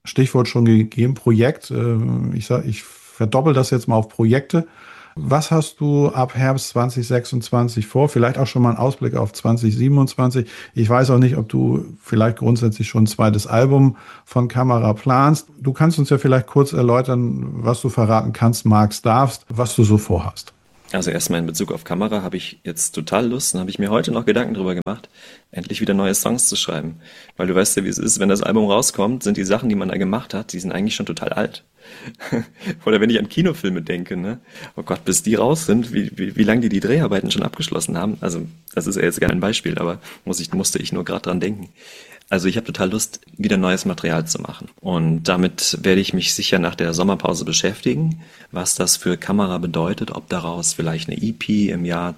Stichwort schon gegeben, Projekt. Ich verdoppel das jetzt mal auf Projekte. Was hast du ab Herbst 2026 vor? Vielleicht auch schon mal einen Ausblick auf 2027. Ich weiß auch nicht, ob du vielleicht grundsätzlich schon ein zweites Album von Kamera planst. Du kannst uns ja vielleicht kurz erläutern, was du verraten kannst, magst, darfst, was du so vorhast. Also erstmal in Bezug auf Kamera habe ich jetzt total Lust und habe ich mir heute noch Gedanken drüber gemacht, endlich wieder neue Songs zu schreiben. Weil du weißt ja, wie es ist, wenn das Album rauskommt, sind die Sachen, die man da gemacht hat, die sind eigentlich schon total alt. Oder wenn ich an Kinofilme denke, ne? Oh Gott, bis die raus sind, wie lange die Dreharbeiten schon abgeschlossen haben. Also das ist ja jetzt gar ein Beispiel, aber musste ich nur gerade dran denken. Also ich habe total Lust, wieder neues Material zu machen. Und damit werde ich mich sicher nach der Sommerpause beschäftigen, was das für Kamera bedeutet, ob daraus vielleicht eine EP im Jahr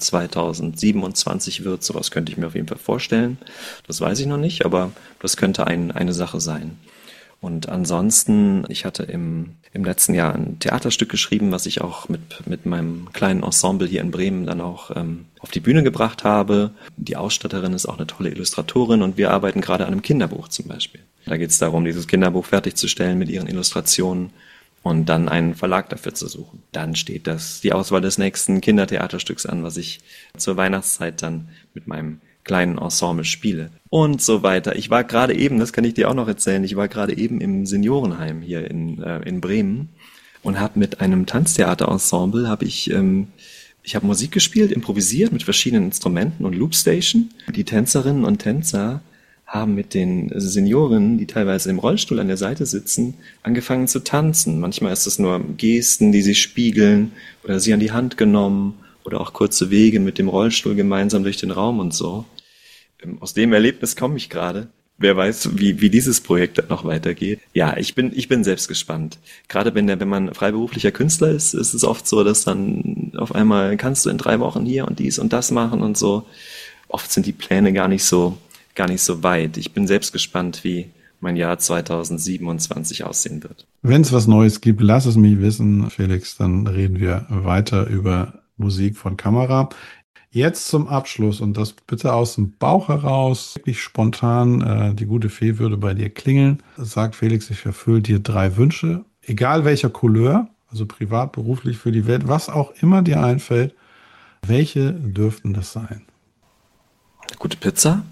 2027 wird. Sowas könnte ich mir auf jeden Fall vorstellen. Das weiß ich noch nicht, aber das könnte eine Sache sein. Und ansonsten, ich hatte im letzten Jahr ein Theaterstück geschrieben, was ich auch mit meinem kleinen Ensemble hier in Bremen dann auch auf die Bühne gebracht habe. Die Ausstatterin ist auch eine tolle Illustratorin und wir arbeiten gerade an einem Kinderbuch zum Beispiel. Da geht es darum, dieses Kinderbuch fertigzustellen mit ihren Illustrationen und dann einen Verlag dafür zu suchen. Dann steht die Auswahl des nächsten Kindertheaterstücks an, was ich zur Weihnachtszeit dann mit meinem kleinen Ensemble spiele und so weiter. Ich war gerade eben, das kann ich dir auch noch erzählen, ich war gerade eben im Seniorenheim hier in Bremen und habe mit einem Tanztheaterensemble, ich habe Musik gespielt, improvisiert mit verschiedenen Instrumenten und Loopstation. Die Tänzerinnen und Tänzer haben mit den Senioren, die teilweise im Rollstuhl an der Seite sitzen, angefangen zu tanzen. Manchmal ist es nur Gesten, die sie spiegeln oder sie an die Hand genommen oder auch kurze Wege mit dem Rollstuhl gemeinsam durch den Raum und so. Aus dem Erlebnis komme ich gerade. Wer weiß, wie dieses Projekt dann noch weitergeht. Ja, ich bin selbst gespannt. Gerade wenn man freiberuflicher Künstler ist es oft so, dass dann auf einmal kannst du in 3 Wochen hier und dies und das machen und so. Oft sind die Pläne gar nicht so weit. Ich bin selbst gespannt, wie mein Jahr 2027 aussehen wird. Wenn es was Neues gibt, lass es mich wissen, Felix, dann reden wir weiter über Musik von Kamera. Jetzt zum Abschluss und das bitte aus dem Bauch heraus, wirklich spontan, die gute Fee würde bei dir klingeln. Sagt Felix, ich erfülle dir 3 Wünsche, egal welcher Couleur, also privat, beruflich, für die Welt, was auch immer dir einfällt. Welche dürften das sein? Gute Pizza,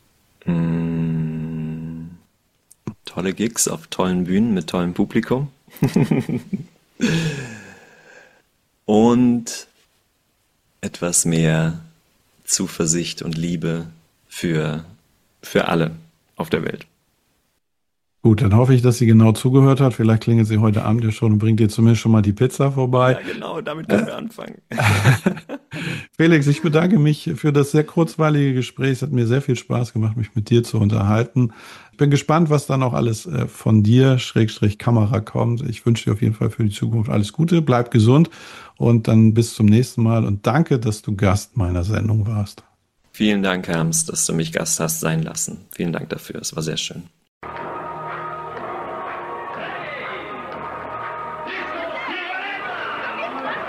tolle Gigs auf tollen Bühnen mit tollem Publikum und etwas mehr Zuversicht und Liebe für alle auf der Welt. Gut, dann hoffe ich, dass sie genau zugehört hat. Vielleicht klingelt sie heute Abend ja schon und bringt dir zumindest schon mal die Pizza vorbei. Ja, genau, damit können wir anfangen. Felix, ich bedanke mich für das sehr kurzweilige Gespräch. Es hat mir sehr viel Spaß gemacht, mich mit dir zu unterhalten. Ich bin gespannt, was dann noch alles von dir, Schrägstrich Kamera, kommt. Ich wünsche dir auf jeden Fall für die Zukunft alles Gute. Bleib gesund und dann bis zum nächsten Mal. Und danke, dass du Gast meiner Sendung warst. Vielen Dank, Herms, dass du mich Gast hast sein lassen. Vielen Dank dafür. Es war sehr schön.